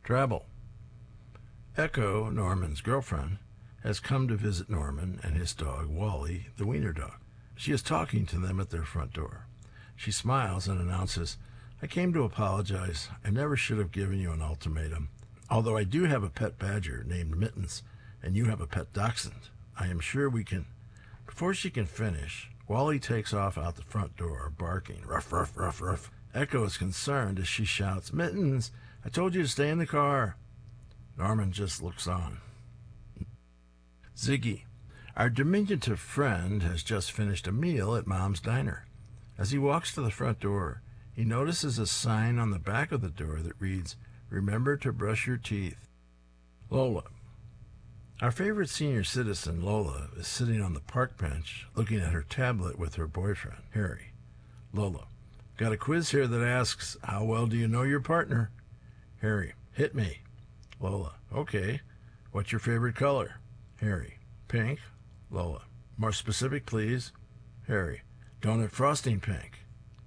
Travel. Echo, Norman's girlfriend, has come to visit Norman and his dog, Wally, the wiener dog. She is talking to them at their front door. She smiles and announces, "I came to apologize. I never should have given you an ultimatum. Although I do have a pet badger named Mittens, and you have a pet dachshund, I am sure we can..." Before she can finish, Wally takes off out the front door, barking, "Ruff, ruff, ruff, ruff." Echo is concerned as she shouts, "Mittens, I told you to stay in the car." Norman just looks on. Ziggy. Our diminutive friend has just finished a meal at Mom's diner. As he walks to the front door, he notices a sign on the back of the door that reads, "Remember to brush your teeth." Lola. Our favorite senior citizen, Lola, is sitting on the park bench looking at her tablet with her boyfriend, Harry. Lola. Got a quiz here that asks, how well do you know your partner? Harry. Hit me. Lola. Okay. What's your favorite color? Harry. Pink. Lola. More specific, please. Harry. Donut frosting pink.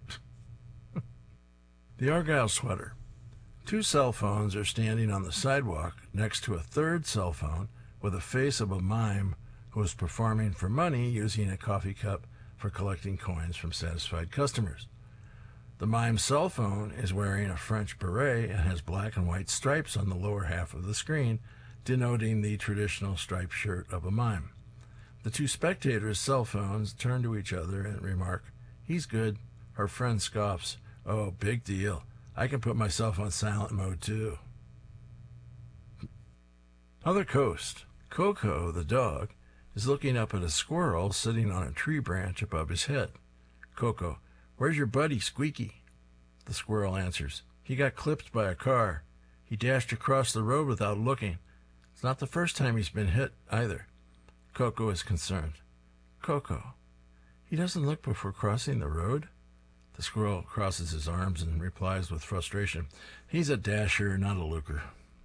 The Argyle sweater. Two cell phones are standing on the sidewalk next to a third cell phone with a face of a mime who is performing for money using a coffee cup for collecting coins from satisfied customers. The mime's cell phone is wearing a French beret and has black and white stripes on the lower half of the screen, denoting the traditional striped shirt of a mime. The two spectators' cell phones turn to each other and remark, "He's good." Her friend scoffs, "Oh, big deal. I can put myself on silent mode, too." Other coast. Coco, the dog, is looking up at a squirrel sitting on a tree branch above his head. Coco. Where's your buddy, Squeaky? The squirrel answers, "He got clipped by a car. He dashed across the road without looking. It's not the first time he's been hit, either." Coco is concerned. Coco. He doesn't look before crossing the road? The squirrel crosses his arms and replies with frustration, "He's a dasher, not a looker."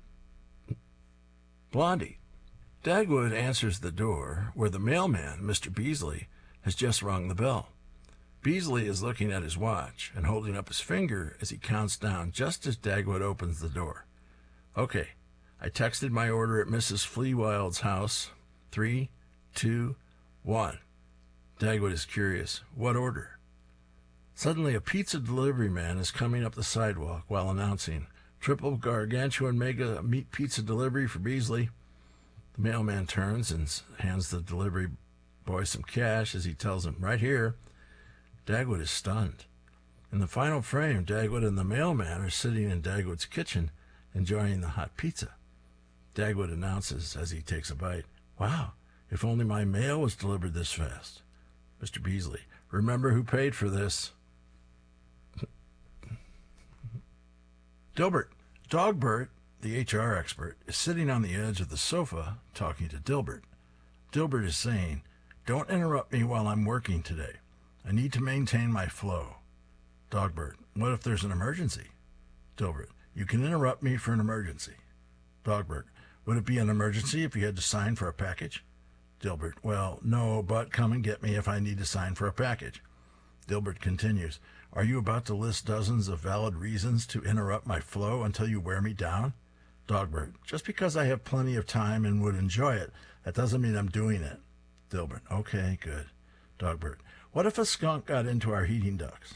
Blondie. Dagwood answers the door, where the mailman, Mr. Beasley, has just rung the bell. Beasley is looking at his watch and holding up his finger as he counts down just as Dagwood opens the door. "Okay, I texted my order at Mrs. Fleawild's house. 3, 2, 1. Dagwood is curious. What order? Suddenly a pizza delivery man is coming up the sidewalk while announcing, "Triple gargantuan mega meat pizza delivery for Beasley." The mailman turns and hands the delivery boy some cash as he tells him, "Right here." Dagwood is stunned. In the final frame, Dagwood and the mailman are sitting in Dagwood's kitchen enjoying the hot pizza. Dagwood announces as he takes a bite, "Wow, if only my mail was delivered this fast." Mr. Beasley, "Remember who paid for this." Dilbert. Dogbert, the HR expert, is sitting on the edge of the sofa talking to Dilbert. Dilbert is saying, "Don't interrupt me while I'm working today. I need to maintain my flow." Dogbert, "What if there's an emergency?" Dilbert, "You can interrupt me for an emergency." Dogbert, "Would it be an emergency if you had to sign for a package?" Dilbert, "Well, no, but come and get me if I need to sign for a package." Dilbert continues, "Are you about to list dozens of valid reasons to interrupt my flow until you wear me down?" Dogbert, "Just because I have plenty of time and would enjoy it, that doesn't mean I'm doing it." Dilbert, "Okay, good." Dogbert, "What if a skunk got into our heating ducts?"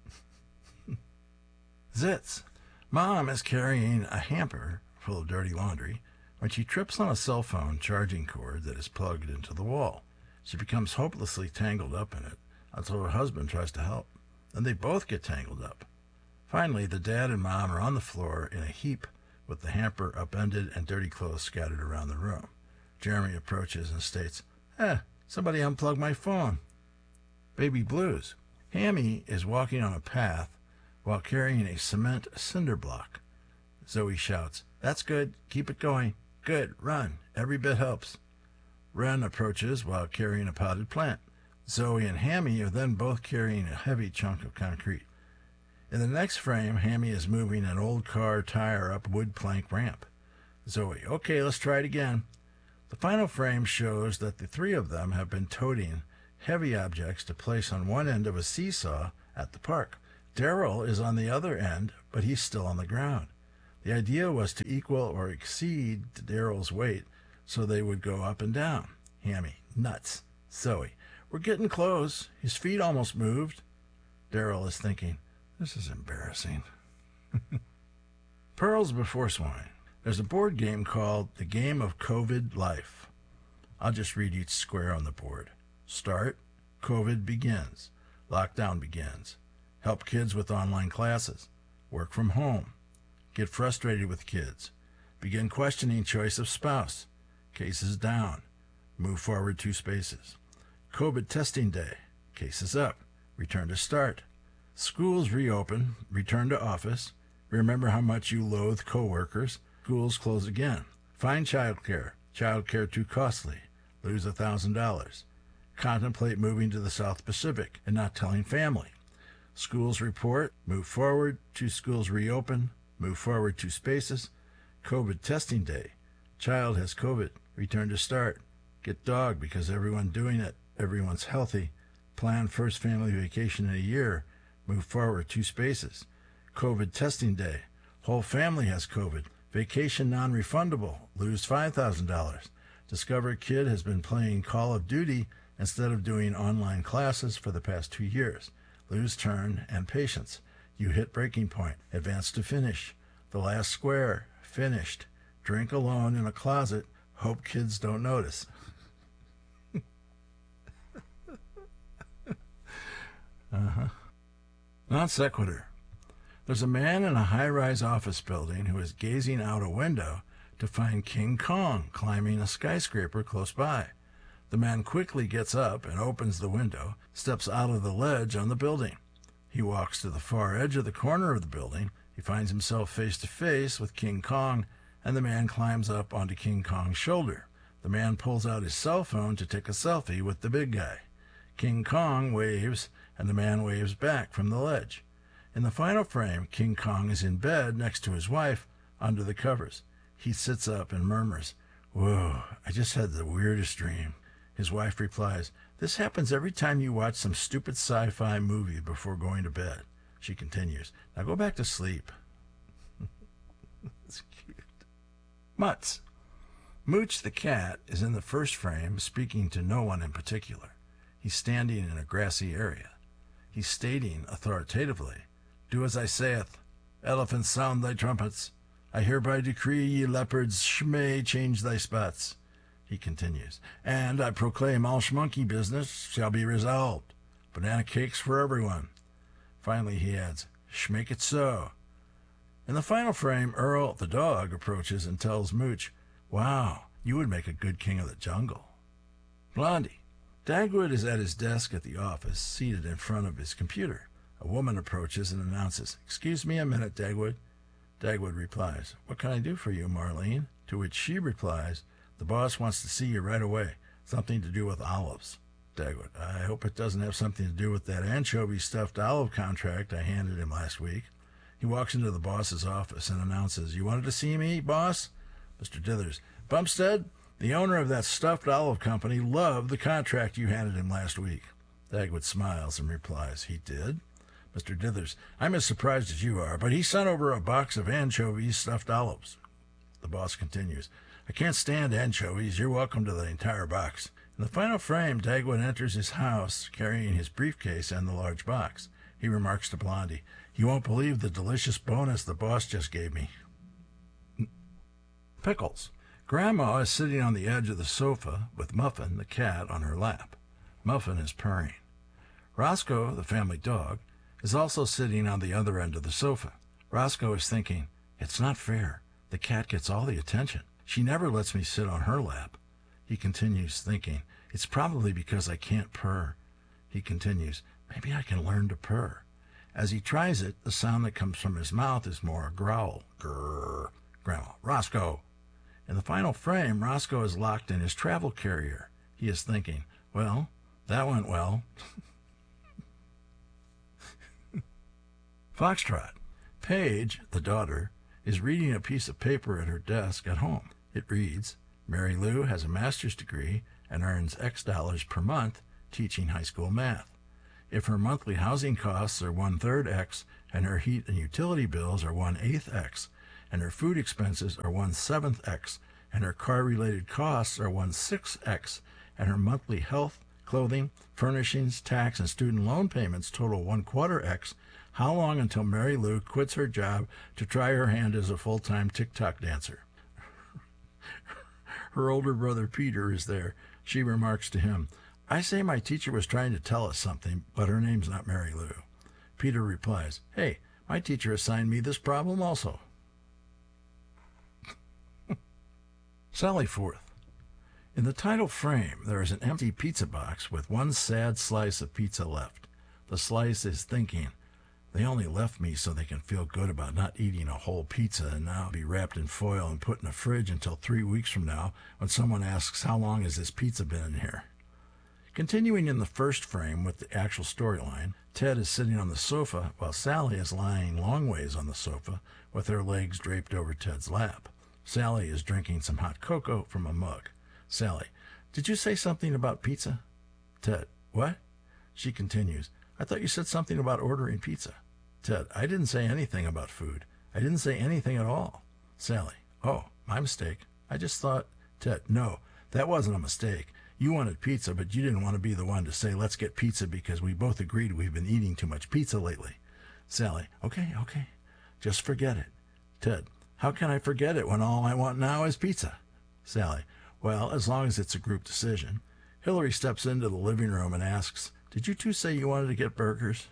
Zitz. Mom is carrying a hamper full of dirty laundry when she trips on a cell phone charging cord that is plugged into the wall. She becomes hopelessly tangled up in it until her husband tries to help. Then they both get tangled up. Finally, the dad and mom are on the floor in a heap with the hamper upended and dirty clothes scattered around the room. Jeremy approaches and states, somebody unplugged my phone." Baby blues. Hammy is walking on a path while carrying a cement cinder block. Zoe shouts, "That's good. Keep it going. Good. Run. Every bit helps." Wren approaches while carrying a potted plant. Zoe and Hammy are then both carrying a heavy chunk of concrete. In the next frame, Hammy is moving an old car tire up a wood plank ramp. Zoe, "Okay, let's try it again." The final frame shows that the three of them have been toting heavy objects to place on one end of a seesaw at the park. Daryl is on the other end, but he's still on the ground. The idea was to equal or exceed Daryl's weight so they would go up and down. Hammy, nuts. Zoe, we're getting close. His feet almost moved. Daryl is thinking, this is embarrassing. Pearls before swine. There's a board game called The Game of COVID Life. I'll just read each square on the board. Start. COVID begins. Lockdown begins. Help kids with online classes. Work from home. Get frustrated with kids. Begin questioning choice of spouse. Cases down. Move forward 2 spaces. COVID testing day. Cases up. Return to start. Schools reopen. Return to office. Remember how much you loathe coworkers. Schools close again. Find childcare. Childcare too costly. Lose $1,000. Contemplate moving to the South Pacific and not telling family. Schools report. Move forward. 2 schools reopen. Move forward 2 spaces. COVID testing day. Child has COVID. Return to start. Get dog because everyone's doing it. Everyone's healthy. Plan first family vacation in a year. Move forward 2 spaces. COVID testing day. Whole family has COVID. Vacation non-refundable. Lose $5,000. Discover kid has been playing Call of Duty instead of doing online classes for the past 2 years. Lose turn and patience. You hit breaking point. Advance to finish. The last square. Finished. Drink alone in a closet. Hope kids don't notice. Non sequitur. There's a man in a high-rise office building who is gazing out a window to find King Kong climbing a skyscraper close by. The man quickly gets up and opens the window, steps out of the ledge on the building. He walks to the far edge of the corner of the building. He finds himself face to face with King Kong, and the man climbs up onto King Kong's shoulder. The man pulls out his cell phone to take a selfie with the big guy. King Kong waves, and the man waves back from the ledge. In the final frame, King Kong is in bed next to his wife under the covers. He sits up and murmurs, "Whoa, I just had the weirdest dream." His wife replies, "This happens every time you watch some stupid sci-fi movie before going to bed." She continues, "Now go back to sleep." It's cute. Mutts. Mooch the cat is in the first frame, speaking to no one in particular. He's standing in a grassy area. He's stating authoritatively, "Do as I saith. Elephants, sound thy trumpets. I hereby decree ye leopards, shmay, change thy spots." He continues, "And I proclaim all schmonkey business shall be resolved. Banana cakes for everyone." Finally he adds, "Schmake it so." In the final frame, Earl, the dog, approaches and tells Mooch, "Wow, you would make a good king of the jungle." Blondie. Dagwood is at his desk at the office, seated in front of his computer. A woman approaches and announces, "Excuse me a minute, Dagwood." Dagwood replies, "What can I do for you, Marlene?" To which she replies, "The boss wants to see you right away. Something to do with olives." Dagwood, "I hope it doesn't have something to do with that anchovy stuffed olive contract I handed him last week." He walks into the boss's office and announces, "You wanted to see me, boss?" Mr. Dithers, "Bumstead, the owner of that stuffed olive company loved the contract you handed him last week." Dagwood smiles and replies, "He did?" Mr. Dithers, "I'm as surprised as you are, but he sent over a box of anchovies stuffed olives." The boss continues, "I can't stand anchovies. You're welcome to the entire box." In the final frame, Dagwood enters his house carrying his briefcase and the large box. He remarks to Blondie, "You won't believe the delicious bonus the boss just gave me." Pickles. Grandma is sitting on the edge of the sofa with Muffin, the cat, on her lap. Muffin is purring. Roscoe, the family dog, is also sitting on the other end of the sofa. Roscoe is thinking, "It's not fair. The cat gets all the attention. She never lets me sit on her lap." He continues, thinking, "It's probably because I can't purr." He continues, "Maybe I can learn to purr." As he tries it, the sound that comes from his mouth is more a growl. Grrr. Grandma, "Roscoe." In the final frame, Roscoe is locked in his travel carrier. He is thinking, "Well, that went well." Foxtrot. Paige, the daughter, is reading a piece of paper at her desk at home. It reads, "Mary Lou has a master's degree and earns X dollars per month teaching high school math. If her monthly housing costs are 1/3 X and her heat and utility bills are 1/8 X, and her food expenses are 1/7x, and her car-related costs are 1/6x, and her monthly health, clothing, furnishings, tax, and student loan payments total 1/4x, how long until Mary Lou quits her job to try her hand as a full-time TikTok dancer? Her older brother Peter is there. She remarks to him, I say my teacher was trying to tell us something, but her name's not Mary Lou. Peter replies, hey, my teacher assigned me this problem also. Sally Forth. In the title frame, there is an empty pizza box with one sad slice of pizza left. The slice is thinking, they only left me so they can feel good about not eating a whole pizza and now be wrapped in foil and put in a fridge until 3 weeks from now when someone asks how long has this pizza been in here. Continuing in the first frame with the actual storyline, Ted is sitting on the sofa while Sally is lying long ways on the sofa with her legs draped over Ted's lap. Sally is drinking some hot cocoa from a mug. Sally, did you say something about pizza? Ted, what? She continues, I thought you said something about ordering pizza. Ted, I didn't say anything about food. I didn't say anything at all. Sally, oh, my mistake. I just thought... Ted, no, that wasn't a mistake. You wanted pizza, but you didn't want to be the one to say, let's get pizza because we both agreed we've been eating too much pizza lately. Sally, okay, just forget it. Ted, how can I forget it when all I want now is pizza? Sally, well, as long as it's a group decision. Hillary steps into the living room and asks, did you two say you wanted to get burgers?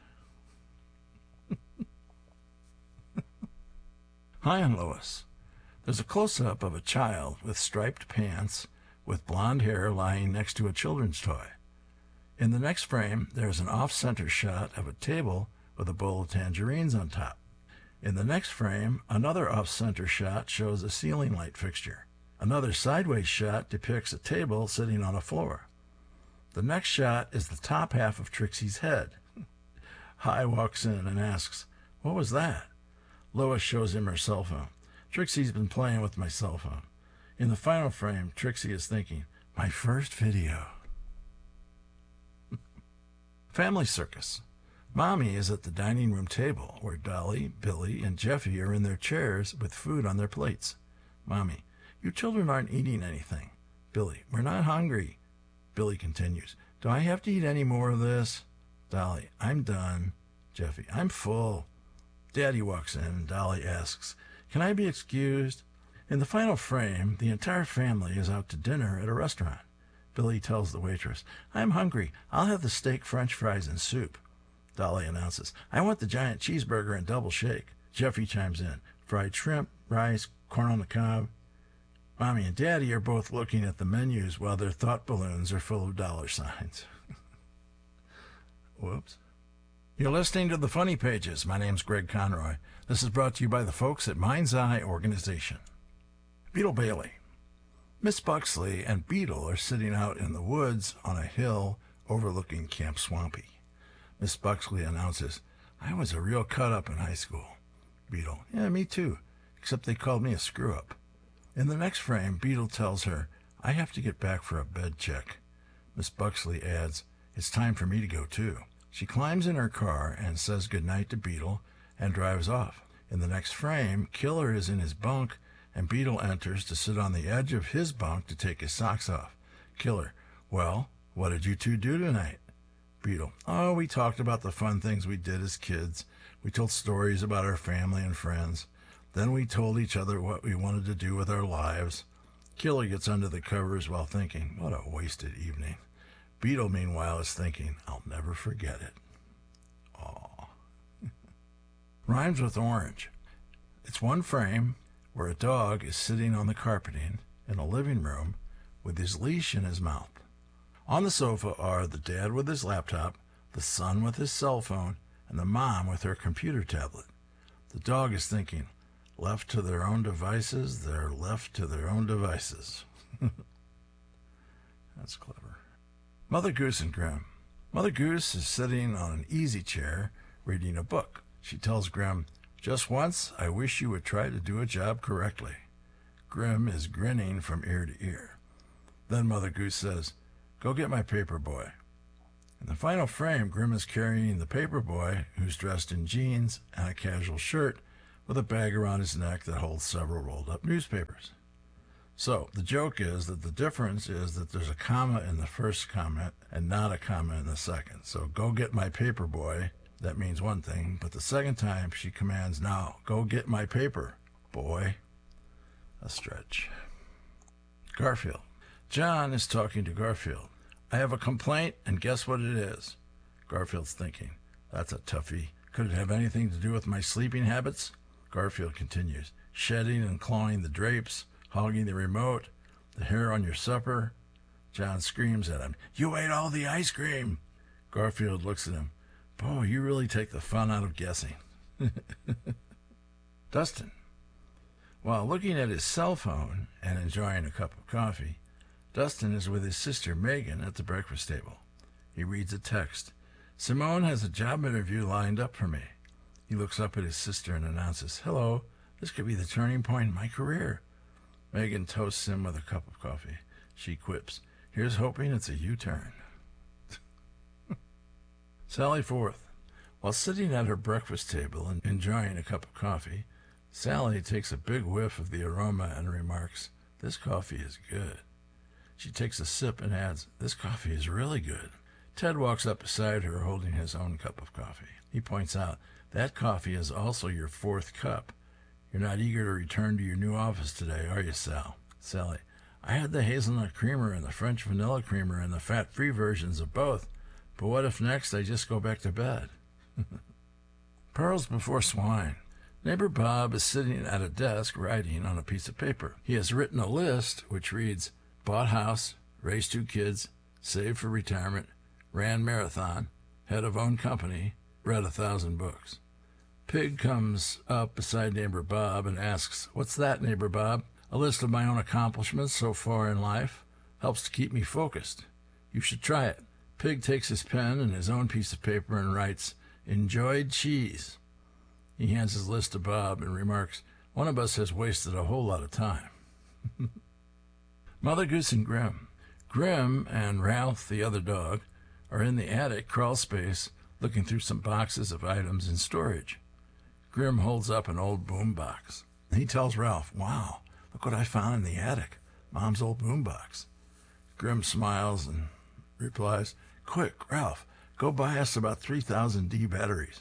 Hi, I'm Lois. There's a close-up of a child with striped pants with blonde hair lying next to a children's toy. In the next frame, there's an off-center shot of a table with a bowl of tangerines on top. In the next frame, another off-center shot shows a ceiling light fixture. Another sideways shot depicts a table sitting on a floor. The next shot is the top half of Trixie's head. Hi walks in and asks, what was that? Lois shows him her cell phone. Trixie's been playing with my cell phone. In the final frame, Trixie is thinking, my first video. Family Circus. Mommy is at the dining room table where Dolly, Billy, and Jeffy are in their chairs with food on their plates. Mommy, you children aren't eating anything. Billy, we're not hungry. Billy continues, do I have to eat any more of this? Dolly, I'm done. Jeffy, I'm full. Daddy walks in and Dolly asks, can I be excused? In the final frame, the entire family is out to dinner at a restaurant. Billy tells the waitress, I'm hungry. I'll have the steak, french fries, and soup. Dolly announces, I want the giant cheeseburger and double shake. Jeffy chimes in, fried shrimp, rice, corn on the cob. Mommy and Daddy are both looking at the menus while their thought balloons are full of dollar signs. Whoops. You're listening to The Funny Pages. My name's Greg Conroy. This is brought to you by the folks at Mind's Eye Organization. Beetle Bailey. Miss Buxley and Beetle are sitting out in the woods on a hill overlooking Camp Swampy. Miss Buxley announces, I was a real cut-up in high school. Beetle, yeah, me too, except they called me a screw-up. In the next frame, Beetle tells her, I have to get back for a bed check. Miss Buxley adds, it's time for me to go too. She climbs in her car and says goodnight to Beetle and drives off. In the next frame, Killer is in his bunk and Beetle enters to sit on the edge of his bunk to take his socks off. Killer, well, what did you two do tonight? Beetle, oh, we talked about the fun things we did as kids. We told stories about our family and friends. Then we told each other what we wanted to do with our lives. Killer gets under the covers while thinking, what a wasted evening. Beetle, meanwhile, is thinking, I'll never forget it. Aw. Rhymes with orange. It's one frame where a dog is sitting on the carpeting in a living room with his leash in his mouth. On the sofa are the dad with his laptop, the son with his cell phone, and the mom with her computer tablet. The dog is thinking, left to their own devices, they're left to their own devices. That's clever. Mother Goose and Grim. Mother Goose is sitting on an easy chair reading a book. She tells Grim, just once, I wish you would try to do a job correctly. Grim is grinning from ear to ear. Then Mother Goose says, go get my paper boy. In the final frame, Grim is carrying the paper boy, who's dressed in jeans and a casual shirt, with a bag around his neck that holds several rolled-up newspapers. So the joke is that the difference is that there's a comma in the first comment and not a comma in the second. So go get my paper, boy. That means one thing, but the second time she commands, now, go get my paper, boy. A stretch. Garfield. John is talking to Garfield. I have a complaint, and guess what it is? Garfield's thinking, that's a toughie. Could it have anything to do with my sleeping habits? Garfield continues, shedding and clawing the drapes, hogging the remote, the hair on your supper. John screams at him, you ate all the ice cream. Garfield looks at him, boy, you really take the fun out of guessing. Dustin. While looking at his cell phone and enjoying a cup of coffee, Dustin is with his sister Megan at the breakfast table. He reads a text. Simone has a job interview lined up for me. He looks up at his sister and announces, hello, this could be the turning point in my career. Megan toasts him with a cup of coffee. She quips, here's hoping it's a U-turn. Sally Forth. While sitting at her breakfast table and enjoying a cup of coffee, Sally takes a big whiff of the aroma and remarks, this coffee is good. She takes a sip and adds, this coffee is really good. Ted walks up beside her holding his own cup of coffee. He points out, that coffee is also your fourth cup. You're not eager to return to your new office today, are you, Sal? Sally, I had the hazelnut creamer and the French vanilla creamer and the fat-free versions of both, but what if next I just go back to bed? Pearls before swine. Neighbor Bob is sitting at a desk writing on a piece of paper. He has written a list which reads, bought house, raised 2 kids, saved for retirement, ran marathon, head of own company, read 1,000 books. Pig comes up beside neighbor Bob and asks, what's that, neighbor Bob? A list of my own accomplishments so far in life. Helps to keep me focused. You should try it. Pig takes his pen and his own piece of paper and writes, enjoyed cheese. He hands his list to Bob and remarks, one of us has wasted a whole lot of time. Mother Goose and Grim. Grim and Ralph, the other dog, are in the attic crawl space looking through some boxes of items in storage. Grim holds up an old boom box. He tells Ralph, wow, look what I found in the attic, Mom's old boom box. Grim smiles and replies, quick, Ralph, go buy us about 3,000 D batteries.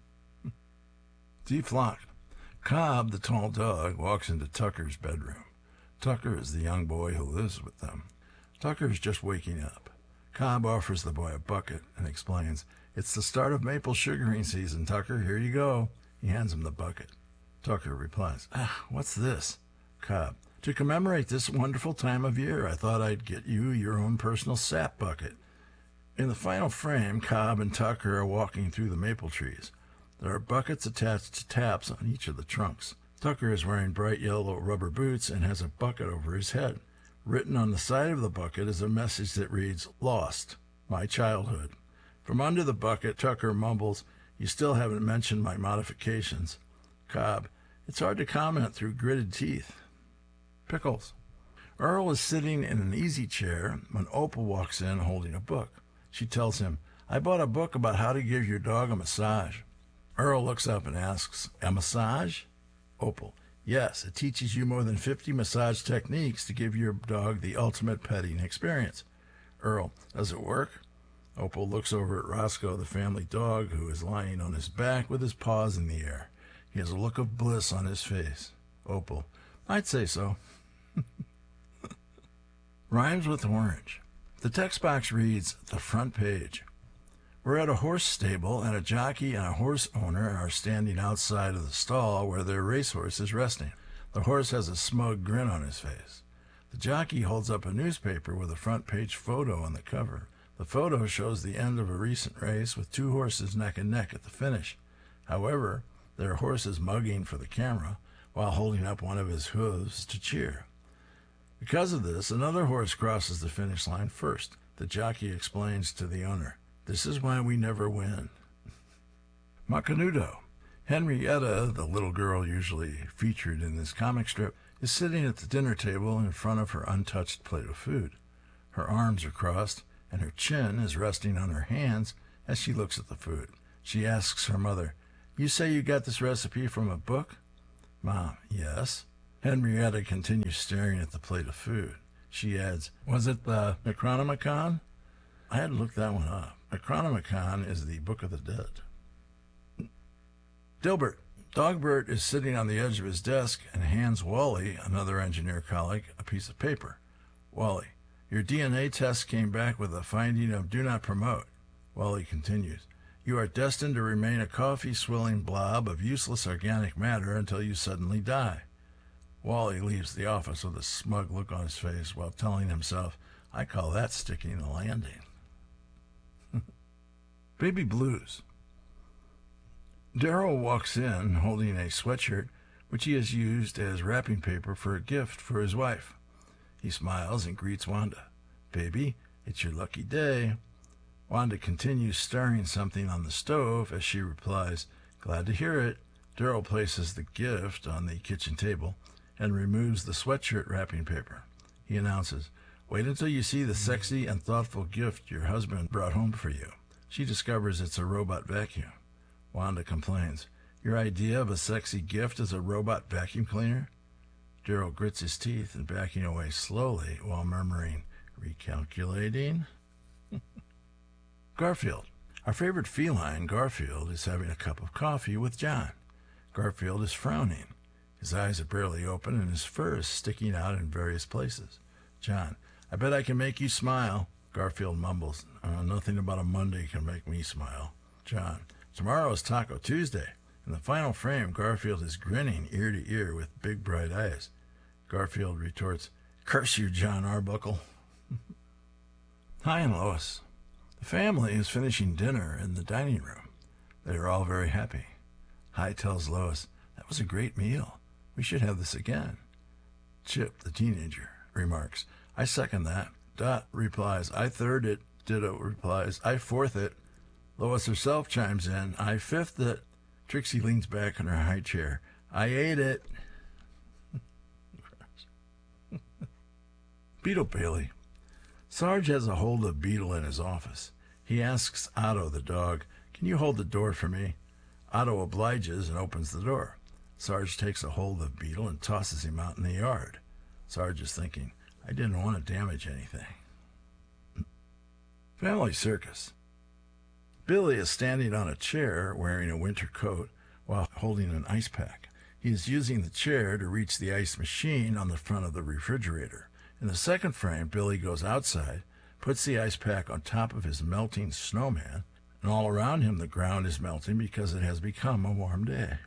D-Flock. Cobb, the tall dog, walks into Tucker's bedroom. Tucker is the young boy who lives with them. Tucker is just waking up. Cobb offers the boy a bucket and explains, it's the start of maple sugaring season, Tucker. Here you go. He hands him the bucket. Tucker replies, what's this? Cobb, to commemorate this wonderful time of year, I thought I'd get you your own personal sap bucket. In the final frame, Cobb and Tucker are walking through the maple trees. There are buckets attached to taps on each of the trunks. Tucker is wearing bright yellow rubber boots and has a bucket over his head. Written on the side of the bucket is a message that reads, Lost, my childhood. From under the bucket, Tucker mumbles, you still haven't mentioned my modifications. Cobb, it's hard to comment through gritted teeth. Pickles. Earl is sitting in an easy chair when Opal walks in holding a book. She tells him, I bought a book about how to give your dog a massage. Earl looks up and asks, a massage? Opal, yes, it teaches you more than 50 massage techniques to give your dog the ultimate petting experience. Earl, does it work? Opal looks over at Roscoe, the family dog, who is lying on his back with his paws in the air. He has a look of bliss on his face. Opal, I'd say so. Rhymes with orange. The text box reads, the front page. We're at a horse stable, and a jockey and a horse owner are standing outside of the stall where their racehorse is resting. The horse has a smug grin on his face. The jockey holds up a newspaper with a front page photo on the cover. The photo shows the end of a recent race with 2 horses neck and neck at the finish. However, their horse is mugging for the camera while holding up one of his hooves to cheer. Because of this, another horse crosses the finish line first. The jockey explains to the owner, this is why we never win. Macanudo. Henrietta, the little girl usually featured in this comic strip, is sitting at the dinner table in front of her untouched plate of food. Her arms are crossed, and her chin is resting on her hands as she looks at the food. She asks her mother, you say you got this recipe from a book? Mom, yes. Henrietta continues staring at the plate of food. She adds, was it the Necronomicon? I had to look that one up. Necronomicon is the Book of the Dead. Dilbert. Dogbert is sitting on the edge of his desk and hands Wally, another engineer colleague, a piece of paper. Wally, your DNA test came back with a finding of do not promote. Wally continues, you are destined to remain a coffee-swilling blob of useless organic matter until you suddenly die. Wally leaves the office with a smug look on his face while telling himself, I call that sticking the landing. Baby Blues. Daryl walks in holding a sweatshirt which he has used as wrapping paper for a gift for his wife. He smiles and greets Wanda. Baby, it's your lucky day. Wanda continues stirring something on the stove as she replies, glad to hear it. Daryl places the gift on the kitchen table and removes the sweatshirt wrapping paper. He announces, wait until you see the sexy and thoughtful gift your husband brought home for you. She discovers it's a robot vacuum. Wanda complains, your idea of a sexy gift is a robot vacuum cleaner? Daryl grits his teeth and backing away slowly while murmuring, recalculating? Garfield. Our favorite feline, Garfield, is having a cup of coffee with John. Garfield is frowning. His eyes are barely open and his fur is sticking out in various places. John, I bet I can make you smile. Garfield mumbles, nothing about a Monday can make me smile. John, tomorrow is Taco Tuesday. In the final frame, Garfield is grinning ear to ear with big bright eyes. Garfield retorts, curse you, John Arbuckle. Hi and Lois. The family is finishing dinner in the dining room. They are all very happy. Hi tells Lois, that was a great meal. We should have this again. Chip, the teenager, remarks, I second that. Dot replies, I third it. Ditto replies, I fourth it. Lois herself chimes in, I fifth it. Trixie leans back in her high chair. I ate it. Beetle Bailey. Sarge has a hold of Beetle in his office. He asks Otto, the dog, can you hold the door for me? Otto obliges and opens the door. Sarge takes a hold of Beetle and tosses him out in the yard. Sarge is thinking, I didn't want to damage anything. Family Circus. Billy is standing on a chair wearing a winter coat while holding an ice pack. He is using the chair to reach the ice machine on the front of the refrigerator. In the second frame, Billy goes outside, puts the ice pack on top of his melting snowman, and all around him the ground is melting because it has become a warm day.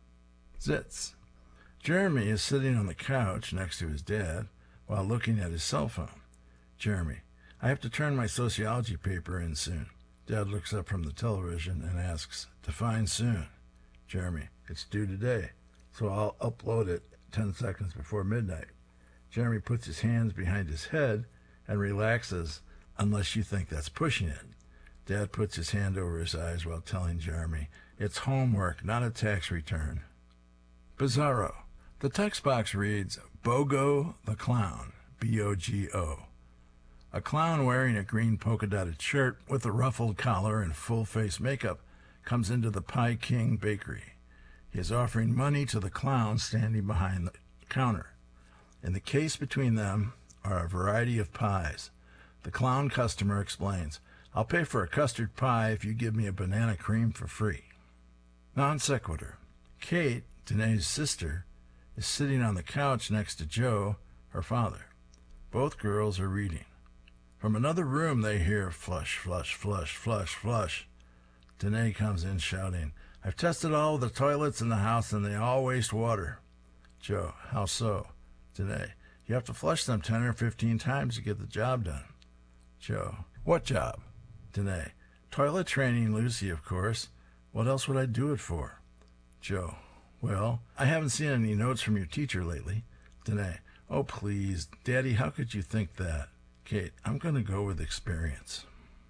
Zits. Jeremy is sitting on the couch next to his dad while looking at his cell phone. Jeremy, I have to turn my sociology paper in soon. Dad looks up from the television and asks, define soon. Jeremy, it's due today, so I'll upload it 10 seconds before midnight. Jeremy puts his hands behind his head and relaxes, unless you think that's pushing it. Dad puts his hand over his eyes while telling Jeremy, it's homework, not a tax return. Bizarro. The text box reads, Bogo the Clown, B-O-G-O. A clown wearing a green polka-dotted shirt with a ruffled collar and full-face makeup comes into the Pie King bakery. He is offering money to the clown standing behind the counter. In the case between them are a variety of pies. The clown customer explains, I'll pay for a custard pie if you give me a banana cream for free. Non sequitur. Kate, Danae's sister, is sitting on the couch next to Joe, her father. Both girls are reading. From another room they hear flush, flush, flush, flush, flush. Danae comes in shouting, I've tested all the toilets in the house and they all waste water. Joe, how so? Danae, you have to flush them 10 or 15 times to get the job done. Joe, what job? Danae, toilet training, Lucy, of course. What else would I do it for? Joe, well, I haven't seen any notes from your teacher lately. Danae, oh please, Daddy, how could you think that? Kate, I'm going to go with experience.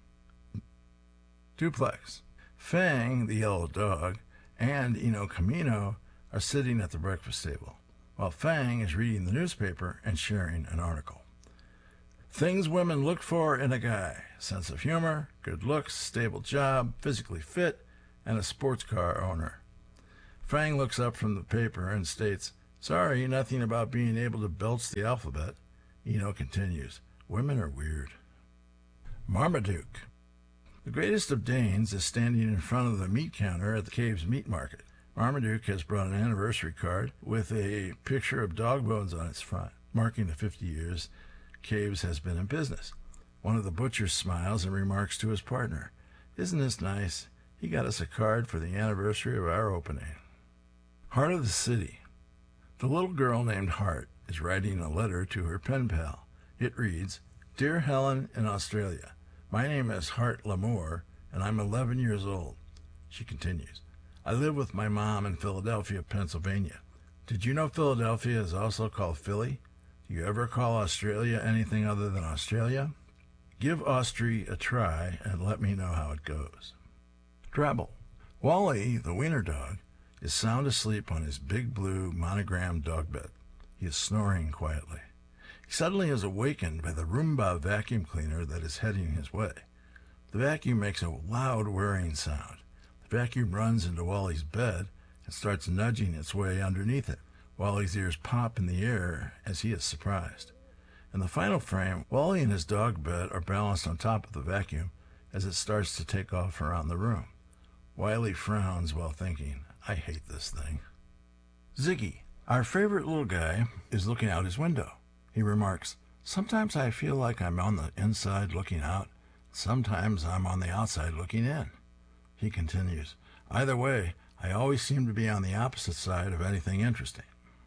Duplex. Fang, the yellow dog, and Ino Camino are sitting at the breakfast table, while Fang is reading the newspaper and sharing an article. Things women look for in a guy: sense of humor, good looks, stable job, physically fit, and a sports car owner. Fang looks up from the paper and states, "Sorry, nothing about being able to belch the alphabet." Eno continues, "Women are weird." Marmaduke. The greatest of Danes is standing in front of the meat counter at the cave's meat market. Marmaduke has brought an anniversary card with a picture of dog bones on its front, marking the 50 years Caves has been in business. One of the butchers smiles and remarks to his partner, "Isn't this nice? He got us a card for the anniversary of our opening." Heart of the city. The little girl named Hart is writing a letter to her pen pal. It reads, "Dear Helen in Australia, my name is Hart Lamour, and I'm 11 years old." She continues, "I live with my mom in Philadelphia, Pennsylvania. Did you know Philadelphia is also called Philly? Do you ever call Australia anything other than Australia? Give Austria a try and let me know how it goes." Drabble. Wally, the wiener dog, is sound asleep on his big blue monogrammed dog bed. He is snoring quietly. He suddenly is awakened by the Roomba vacuum cleaner that is heading his way. The vacuum makes a loud whirring sound. The vacuum runs into Wally's bed and starts nudging its way underneath it. Wally's ears pop in the air as he is surprised. In the final frame, Wally and his dog bed are balanced on top of the vacuum as it starts to take off around the room. Wiley frowns while thinking, "I hate this thing." Ziggy. Our favorite little guy is looking out his window. He remarks, "Sometimes I feel like I'm on the inside looking out. Sometimes I'm on the outside looking in." He continues, "Either way, I always seem to be on the opposite side of anything interesting."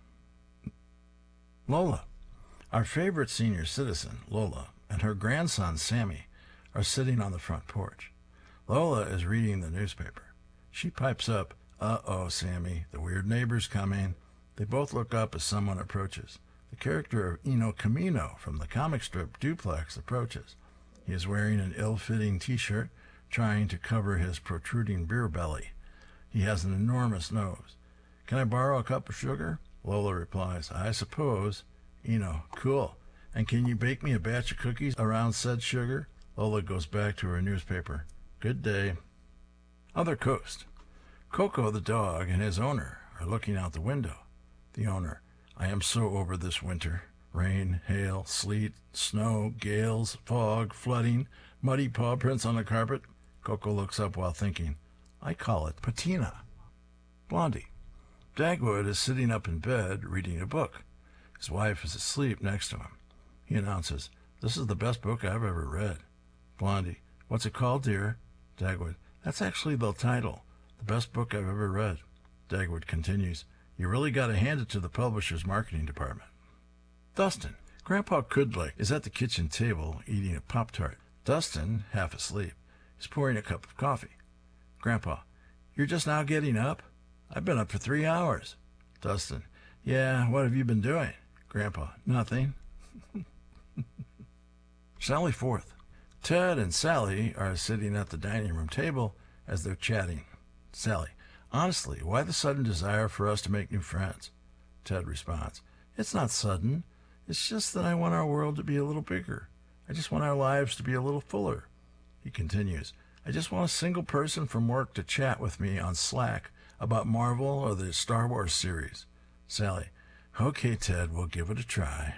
Lola. Our favorite senior citizen, Lola, and her grandson, Sammy, are sitting on the front porch. Lola is reading the newspaper. She pipes up, "Uh-oh, Sammy, the weird neighbor's coming." They both look up as someone approaches. The character of Eno Camino from the comic strip Duplex approaches. He is wearing an ill-fitting T-shirt, trying to cover his protruding beer belly. He has an enormous nose. "Can I borrow a cup of sugar?" Lola replies, "I suppose." Eno, "Cool. And can you bake me a batch of cookies around said sugar?" Lola goes back to her newspaper. "Good day." Other coast. Coco the dog and his owner are looking out the window. The owner, "I am so over this winter. Rain, hail, sleet, snow, gales, fog, flooding, muddy paw prints on the carpet." Coco looks up while thinking, "I call it patina." Blondie. Dagwood is sitting up in bed reading a book. His wife is asleep next to him. He announces, "This is the best book I've ever read." Blondie, "What's it called, dear?" Dagwood, "That's actually the title. The best book I've ever read." Dagwood continues, "You really got to hand it to the publisher's marketing department." Dustin. Grandpa Kudlick is at the kitchen table eating a Pop-Tart. Dustin, half asleep, is pouring a cup of coffee. Grandpa, "You're just now getting up?" "I've been up for 3 hours." Dustin, "Yeah, what have you been doing?" Grandpa, "Nothing." Sally Forth. Ted and Sally are sitting at the dining room table as they're chatting. Sally, "Honestly, why the sudden desire for us to make new friends?" Ted responds, "It's not sudden. It's just that I want our world to be a little bigger. I just want our lives to be a little fuller." He continues, "I just want a single person from work to chat with me on Slack about Marvel or the Star Wars series." Sally, "Okay, Ted, we'll give it a try."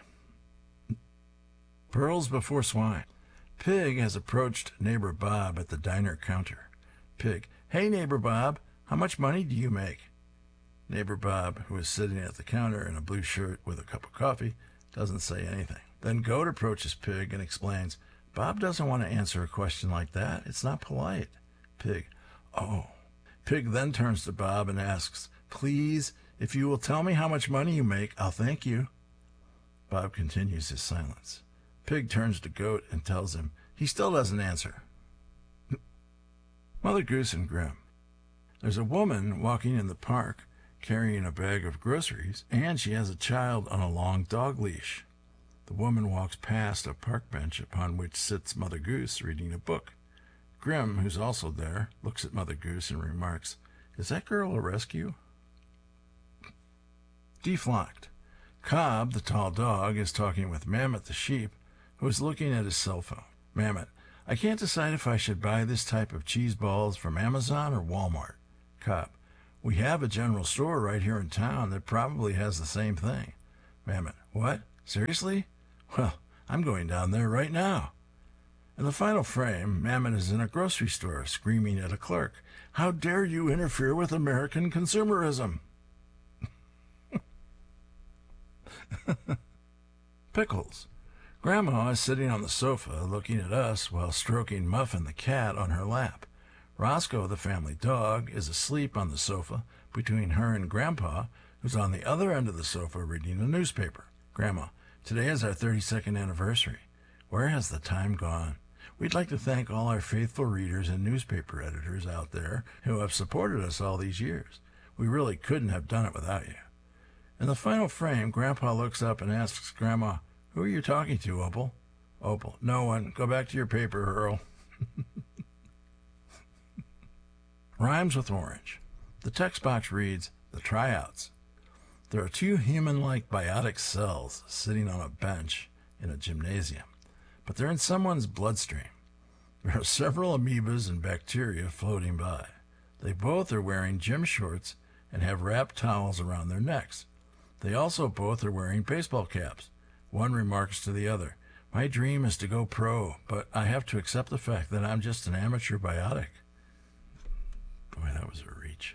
Pearls before swine. Pig has approached neighbor Bob at the diner counter. Pig, "Hey, neighbor Bob, how much money do you make?" Neighbor Bob, who is sitting at the counter in a blue shirt with a cup of coffee, doesn't say anything. Then Goat approaches Pig and explains, "Bob doesn't want to answer a question like that. It's not polite." Pig, "Oh." Pig then turns to Bob and asks, "Please, if you will tell me how much money you make, I'll thank you." Bob continues his silence. Pig turns to Goat and tells him he still doesn't answer. Mother Goose and Grimm. There's a woman walking in the park carrying a bag of groceries, and she has a child on a long dog leash. The woman walks past a park bench upon which sits Mother Goose reading a book. Grimm, who's also there, looks at Mother Goose and remarks, "Is that girl a rescue?" Deflocked. Cobb, the tall dog, is talking with Mammoth the sheep, who is looking at his cell phone. Mammoth, "I can't decide if I should buy this type of cheese balls from Amazon or Walmart." Cobb, We have a general store right here in town that probably has the same thing. Mammon, what? Seriously? Well, I'm going down there right now. In the final frame, Mammon is in a grocery store screaming at a clerk, "How dare you interfere with American consumerism?" Pickles. Grandma is sitting on the sofa looking at us while stroking Muffin the cat on her lap. Roscoe, the family dog, is asleep on the sofa between her and Grandpa, who's on the other end of the sofa reading a newspaper. Grandma, today is our 32nd anniversary. Where has the time gone? We'd like to thank all our faithful readers and newspaper editors out there who have supported us all these years. We really couldn't have done it without you. In the final frame, Grandpa looks up and asks Grandma, "Who are you talking to, Opal?" Opal, "No one. Go back to your paper, Earl." Rhymes with orange. The text box reads, "The tryouts." There are two human-like biotic cells sitting on a bench in a gymnasium, but they're in someone's bloodstream. There are several amoebas and bacteria floating by. They both are wearing gym shorts and have wrapped towels around their necks. They also both are wearing baseball caps. One remarks to the other, "My dream is to go pro, but I have to accept the fact that I'm just an amateur biotic." Boy, that was a reach.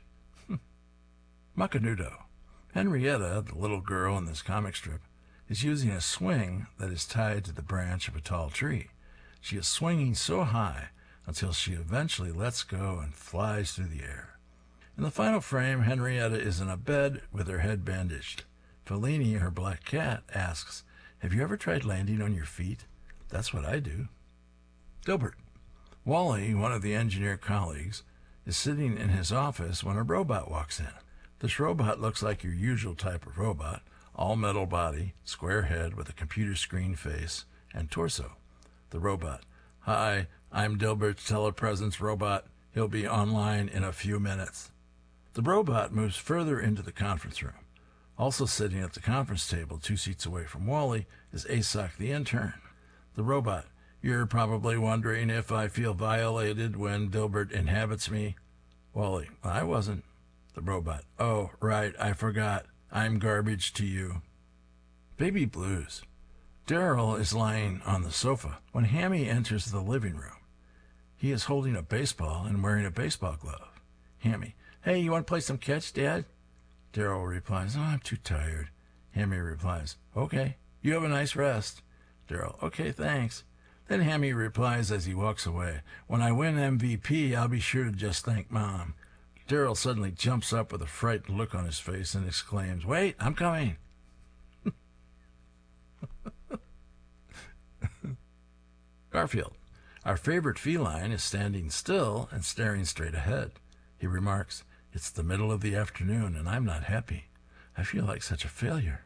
Muckanudo. Henrietta, the little girl in this comic strip, is using a swing that is tied to the branch of a tall tree. She is swinging so high until she eventually lets go and flies through the air. In the final frame, Henrietta is in a bed with her head bandaged. Fellini, her black cat, asks, "Have you ever tried landing on your feet? That's what I do." Dilbert. Wally, one of the engineer colleagues, is sitting in his office when a robot walks in. This robot looks like your usual type of robot, all metal body, square head with a computer screen face, and torso. The robot, "Hi, I'm Dilbert's telepresence robot. He'll be online in a few minutes." The robot moves further into the conference room. Also sitting at the conference table 2 seats away from Wally is Asoc the intern. The robot, "You're probably wondering if I feel violated when Dilbert inhabits me." Wally, "I wasn't." The robot, "Oh, right, I forgot. I'm garbage to you." Baby blues. Daryl is lying on the sofa when Hammy enters the living room. He is holding a baseball and wearing a baseball glove. Hammy, "Hey, you want to play some catch, Dad?" Daryl replies, "Oh, I'm too tired." Hammy replies, "Okay, you have a nice rest." Daryl, "Okay, thanks." Then Hammy replies as he walks away, "When I win MVP, I'll be sure to just thank Mom." Daryl suddenly jumps up with a frightened look on his face and exclaims, "Wait, I'm coming." Garfield. Our favorite feline is standing still and staring straight ahead. He remarks, "It's the middle of the afternoon and I'm not happy. I feel like such a failure."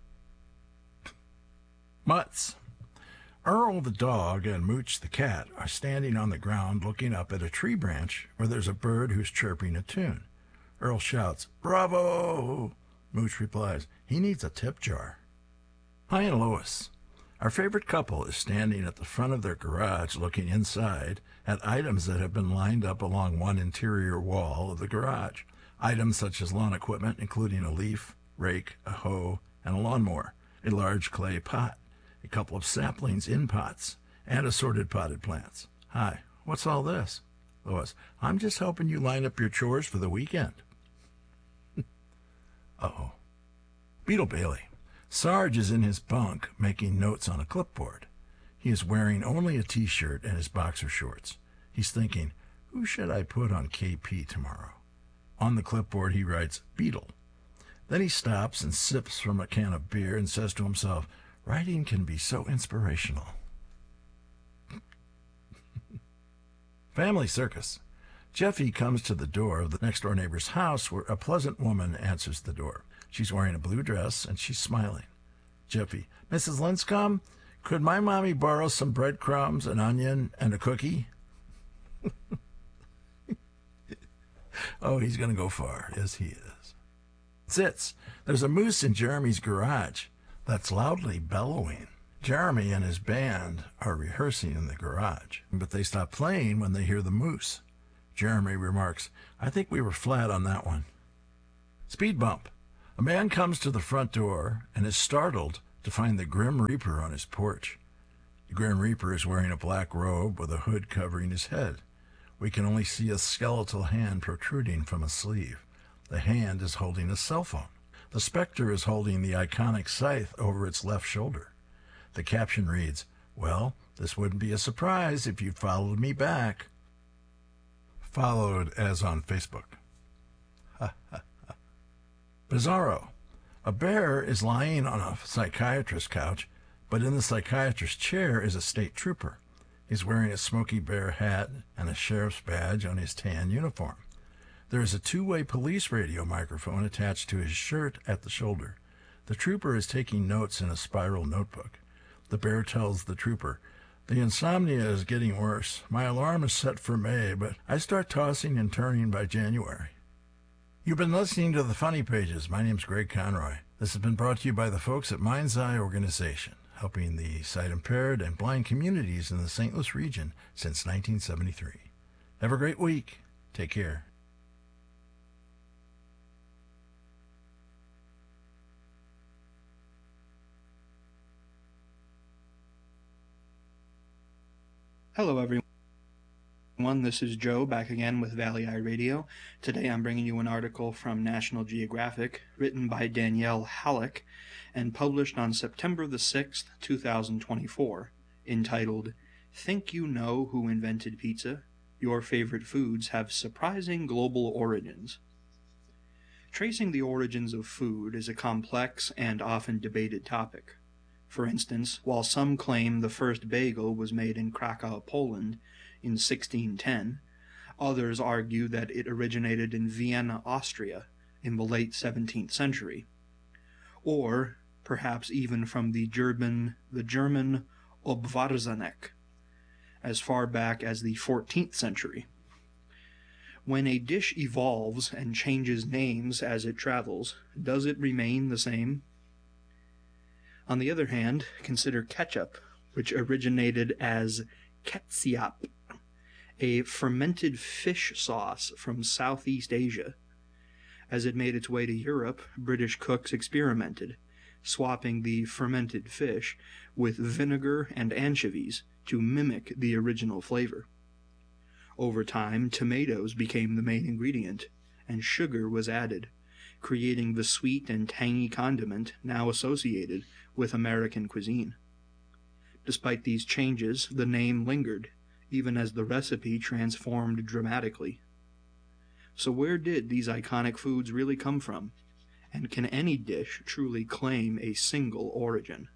Mutts. Earl the dog and Mooch the cat are standing on the ground looking up at a tree branch where there's a bird who's chirping a tune. Earl shouts, "Bravo!" Mooch replies, "He needs a tip jar." Hi and Lois. Our favorite couple is standing at the front of their garage looking inside at items that have been lined up along one interior wall of the garage. Items such as lawn equipment, including a leaf, rake, a hoe, and a lawnmower, a large clay pot, a couple of saplings in pots, and assorted potted plants. Hi, what's all this? Lois, I'm just helping you line up your chores for the weekend. Uh-oh. Beetle Bailey. Sarge is in his bunk making notes on a clipboard. He is wearing only a t-shirt and his boxer shorts. He's thinking, who should I put on KP tomorrow? On the clipboard he writes, Beetle. Then he stops and sips from a can of beer and says to himself, writing can be so inspirational. Family circus. Jeffy comes to the door of the next-door neighbor's house where a pleasant woman answers the door. She's wearing a blue dress and she's smiling. Jeffy, Mrs. Linscomb, could my mommy borrow some breadcrumbs, an onion, and a cookie? Oh, he's going to go far. Yes, he is. Zitz, there's a moose in Jeremy's garage that's loudly bellowing. Jeremy and his band are rehearsing in the garage, but they stop playing when they hear the moose. Jeremy remarks, I think we were flat on that one. Speed bump. A man comes to the front door and is startled to find the Grim Reaper on his porch. The Grim Reaper is wearing a black robe with a hood covering his head. We can only see a skeletal hand protruding from a sleeve. The hand is holding a cell phone. The specter is holding the iconic scythe over its left shoulder. The caption reads, "Well, this wouldn't be a surprise if you followed me back." Followed as on Facebook. Bizarro. A bear is lying on a psychiatrist's couch, but in the psychiatrist's chair is a state trooper. He's wearing a Smokey Bear hat and a sheriff's badge on his tan uniform. There is a two-way police radio microphone attached to his shirt at the shoulder. The trooper is taking notes in a spiral notebook. The bear tells the trooper, "The insomnia is getting worse. My alarm is set for May, but I start tossing and turning by January." You've been listening to the Funny Pages. My name's Greg Conroy. This has been brought to you by the folks at Mind's Eye Organization, helping the sight-impaired and blind communities in the St. Louis region since 1973. Have a great week. Take care. Hello, everyone. This is Joe back again with Valley Eye Radio. Today I'm bringing you an article from National Geographic written by Danielle Halleck and published on September the 6th, 2024, entitled, "Think You Know Who Invented Pizza? Your Favorite Foods Have Surprising Global Origins." Tracing the origins of food is a complex and often debated topic. For instance, while some claim the first bagel was made in Krakow, Poland, in 1610, others argue that it originated in Vienna, Austria, in the late 17th century, or perhaps even from the German Obwarzenek, as far back as the 14th century. When a dish evolves and changes names as it travels, does it remain the same? On the other hand, consider ketchup, which originated as ketchup, a fermented fish sauce from Southeast Asia. As it made its way to Europe, British cooks experimented, swapping the fermented fish with vinegar and anchovies to mimic the original flavor. Over time, tomatoes became the main ingredient, and sugar was added, creating the sweet and tangy condiment now associated with American cuisine. Despite these changes, the name lingered, even as the recipe transformed dramatically. So where did these iconic foods really come from? And can any dish truly claim a single origin?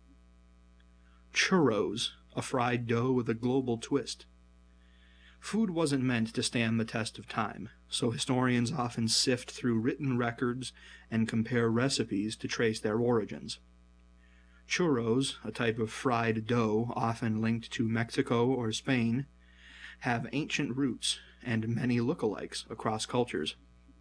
Churros, a fried dough with a global twist. Food wasn't meant to stand the test of time, so historians often sift through written records and compare recipes to trace their origins. Churros, a type of fried dough often linked to Mexico or Spain, have ancient roots and many lookalikes across cultures.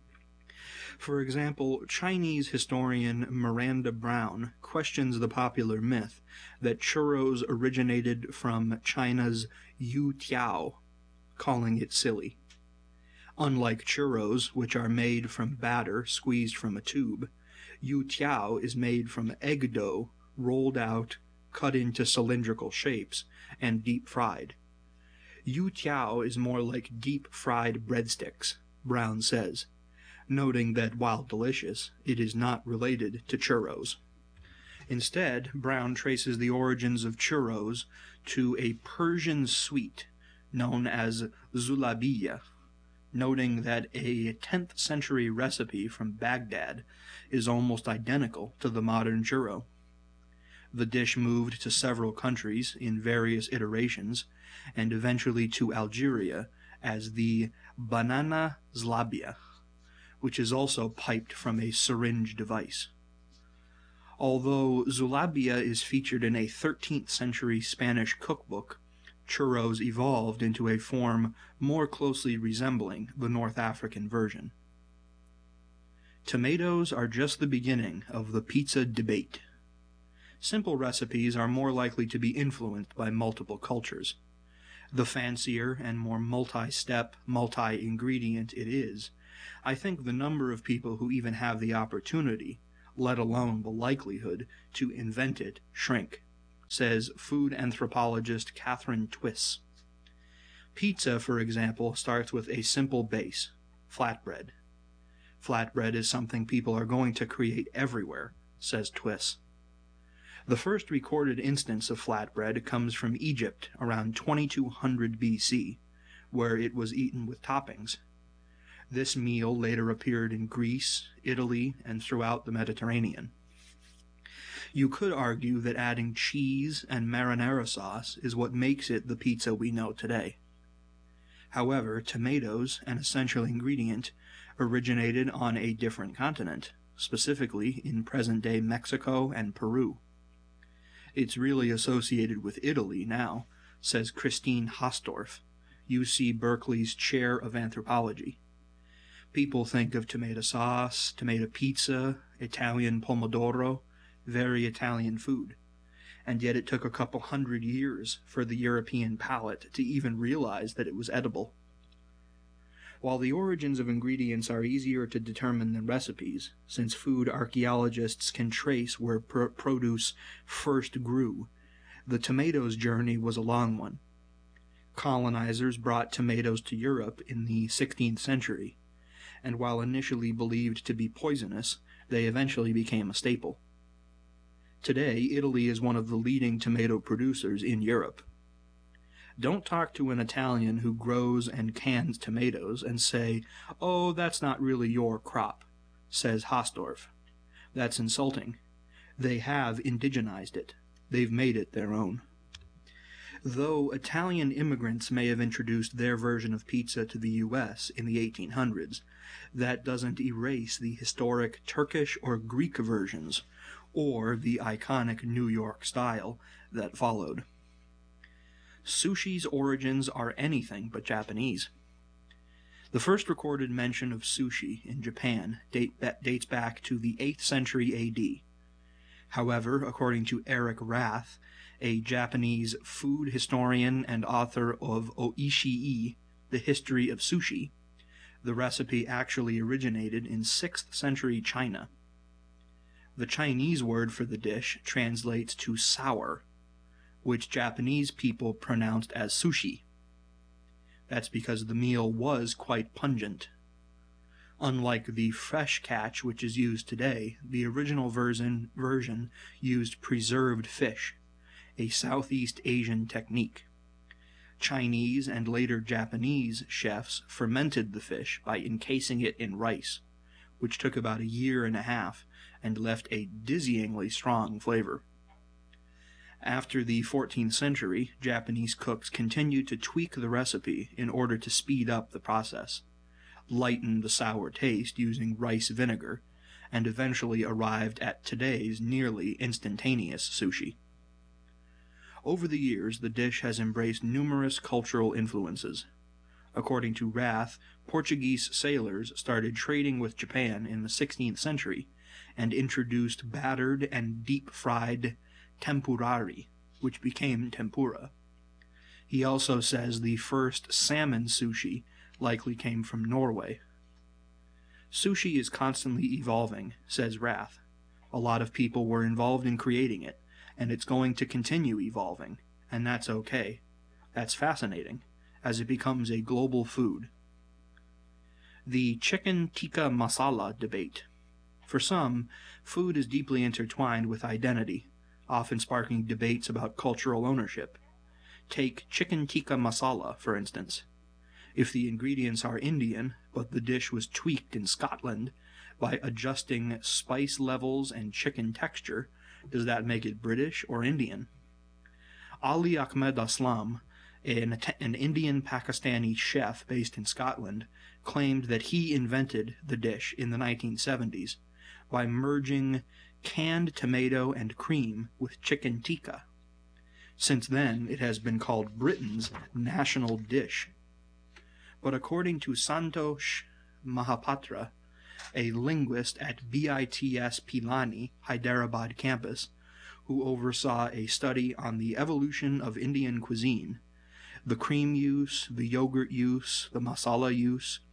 For example, Chinese historian Miranda Brown questions the popular myth that churros originated from China's youtiao, calling it silly. Unlike churros, which are made from batter squeezed from a tube, youtiao is made from egg dough rolled out, cut into cylindrical shapes, and deep fried. Youtiao is more like deep-fried breadsticks, Brown says, noting that while delicious, it is not related to churros. Instead, Brown traces the origins of churros to a Persian sweet known as zulabiya, noting that a 10th century recipe from Baghdad is almost identical to the modern churro. The dish moved to several countries in various iterations, and eventually to Algeria as the banana zlabia, which is also piped from a syringe device. Although zulabia is featured in a 13th century Spanish cookbook, churros evolved into a form more closely resembling the North African version. Tomatoes are just the beginning of the pizza debate. Simple recipes are more likely to be influenced by multiple cultures. The fancier and more multi-step, multi-ingredient it is, I think the number of people who even have the opportunity, let alone the likelihood, to invent it shrink, says food anthropologist Catherine Twiss. Pizza, for example, starts with a simple base, flatbread. Flatbread is something people are going to create everywhere, says Twiss. The first recorded instance of flatbread comes from Egypt around 2200 BC, where it was eaten with toppings. This meal later appeared in Greece, Italy, and throughout the Mediterranean. You could argue that adding cheese and marinara sauce is what makes it the pizza we know today. However, tomatoes, an essential ingredient, originated on a different continent, specifically in present-day Mexico and Peru. It's really associated with Italy now, says Christine Hastorf, UC Berkeley's chair of anthropology. People think of tomato sauce, tomato pizza, Italian pomodoro, very Italian food. And yet it took a couple hundred years for the European palate to even realize that it was edible. While the origins of ingredients are easier to determine than recipes, since food archaeologists can trace where produce first grew, the tomatoes' journey was a long one. Colonizers brought tomatoes to Europe in the 16th century, and while initially believed to be poisonous, they eventually became a staple. Today, Italy is one of the leading tomato producers in Europe. Don't talk to an Italian who grows and cans tomatoes and say, "Oh, that's not really your crop," says Hastorf. That's insulting. They have indigenized it. They've made it their own. Though Italian immigrants may have introduced their version of pizza to the U.S. in the 1800s, that doesn't erase the historic Turkish or Greek versions, or the iconic New York style that followed. Sushi's origins are anything but Japanese. The first recorded mention of sushi in Japan dates back to the 8th century AD. However, according to Eric Rath, a Japanese food historian and author of Oishii, The History of Sushi, the recipe actually originated in 6th century China. The Chinese word for the dish translates to sour, which Japanese people pronounced as sushi. That's because the meal was quite pungent. Unlike the fresh catch which is used today, the original version used preserved fish, a Southeast Asian technique. Chinese and later Japanese chefs fermented the fish by encasing it in rice, which took about a year and a half and left a dizzyingly strong flavor. After the 14th century, Japanese cooks continued to tweak the recipe in order to speed up the process, lighten the sour taste using rice vinegar, and eventually arrived at today's nearly instantaneous sushi. Over the years, the dish has embraced numerous cultural influences. According to Rath, Portuguese sailors started trading with Japan in the 16th century and introduced battered and deep-fried tempurari, which became tempura. He also says the first salmon sushi likely came from Norway. Sushi is constantly evolving, says Rath. A lot of people were involved in creating it, and it's going to continue evolving, and that's okay. That's fascinating, as it becomes a global food. The chicken tikka masala debate. For some, food is deeply intertwined with identity, often sparking debates about cultural ownership. Take chicken tikka masala, for instance. If the ingredients are Indian, but the dish was tweaked in Scotland by adjusting spice levels and chicken texture, does that make it British or Indian? Ali Ahmed Aslam, an Indian-Pakistani chef based in Scotland, claimed that he invented the dish in the 1970s by merging canned tomato and cream with chicken tikka. Since then, it has been called Britain's national dish. But according to Santosh Mahapatra, a linguist at BITS Pilani, Hyderabad campus, who oversaw a study on the evolution of Indian cuisine, the cream use, the yogurt use, the masala use,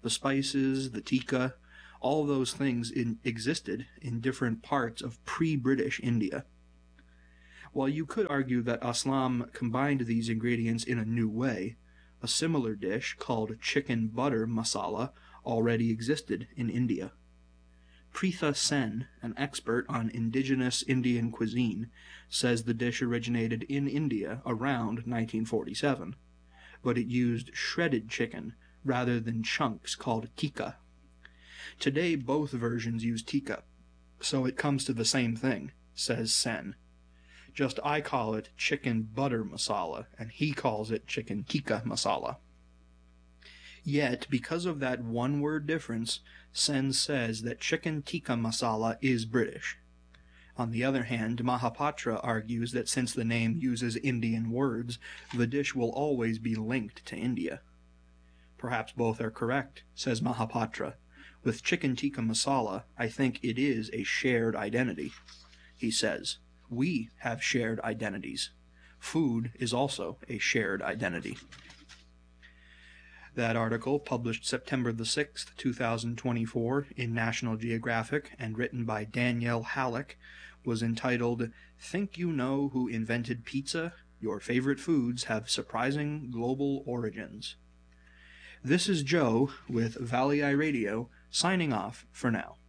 The spices, the tikka, all those things existed in different parts of pre-British India. While you could argue that Aslam combined these ingredients in a new way, a similar dish called chicken butter masala already existed in India. Preetha Sen, an expert on indigenous Indian cuisine, says the dish originated in India around 1947, but it used shredded chicken rather than chunks called tikka. Today both versions use tikka, so it comes to the same thing, says Sen. Just I call it chicken butter masala, and he calls it chicken tikka masala. Yet, because of that one-word difference, Sen says that chicken tikka masala is British. On the other hand, Mahapatra argues that since the name uses Indian words, the dish will always be linked to India. Perhaps both are correct, says Mahapatra. With chicken tikka masala, I think it is a shared identity. He says, we have shared identities. Food is also a shared identity. That article, published September the 6th, 2024, in National Geographic and written by Danielle Halleck, was entitled, Think You Know Who Invented Pizza? Your Favorite Foods Have Surprising Global Origins. This is Joe with Valley Eye Radio, signing off for now.